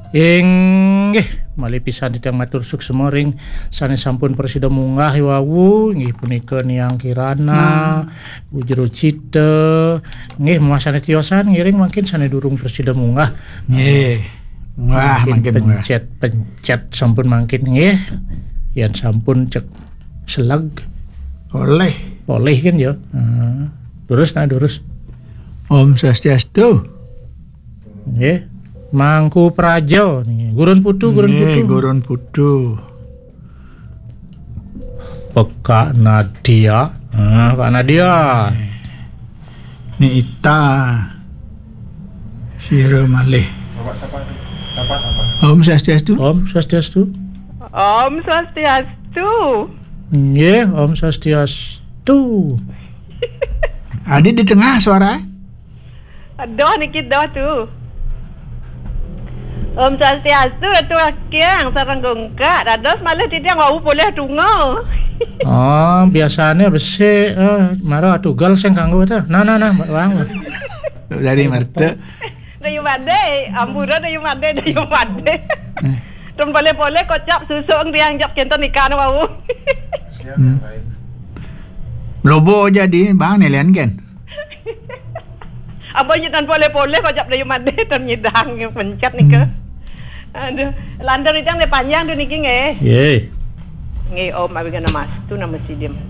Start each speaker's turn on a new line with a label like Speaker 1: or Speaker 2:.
Speaker 1: Inggih malih pisan tiyang matur suksema ring sanes sampun presida munggah wawu inggih punika Niang Kirana, Bu Jero Cite, nggih masane tiosan ngiring mangkin sane durung presida munggah.
Speaker 2: Nggih. Wah, mangkin munggah.
Speaker 1: Pencet sampun mangkin nggih. Yen sampun cek selag
Speaker 2: Oleh
Speaker 1: kan ya. Durus.
Speaker 2: Om Swastiastu.
Speaker 1: Nggih. Mangku Praja nih, Gurun Putu.
Speaker 2: Gurun Putu.
Speaker 1: Kak Nadia. Kak Nadia.
Speaker 2: Ni Ita. Sira malih.
Speaker 3: Sapa.
Speaker 2: Om Swastiastu.
Speaker 1: Om Swastiastu.
Speaker 4: Om Swastiastu.
Speaker 1: Nggih, Om Swastiastu.
Speaker 2: Adi di tengah suara.
Speaker 4: Aduh, nikit dah tu. Om Swastiastu, Ratu Akyang, sarang gongkak. Dados malah tidak mau boleh tunggu.
Speaker 1: Oh, biasanya besi marah tugal sing kanggo ta. Nah, bang.
Speaker 2: Dari Marte.
Speaker 4: Dayu made, ambura dayu made. Tum boleh kocap susu ang diang jap kento nikah mau.
Speaker 2: Lobo jadi bang nelian kan.
Speaker 4: Apa nyidan boleh kocap dayu made tum nyidang pencet nikah. Aduh, landar itu yang panjang tu niki nge.
Speaker 1: Ye.
Speaker 4: Nge om abis nama mas tu nama sidim.